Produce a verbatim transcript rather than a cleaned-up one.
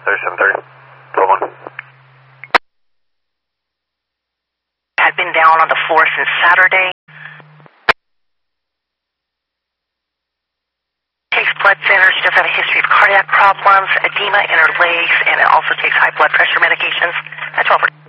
thirty-seven thirty. twelve one. Had been down on the floor since Saturday. Takes blood thinners. She does have a history of cardiac problems, edema in her legs, and it also takes high blood pressure medications. That's twelve.